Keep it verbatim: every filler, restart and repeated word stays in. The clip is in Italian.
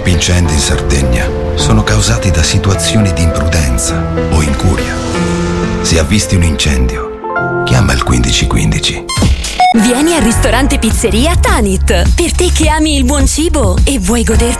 Troppi incendi in Sardegna sono causati da situazioni di imprudenza o incuria. Se avvisti un incendio, chiama il quindici quindici. Vieni al ristorante Pizzeria Tanit. Per te che ami il buon cibo e vuoi goderti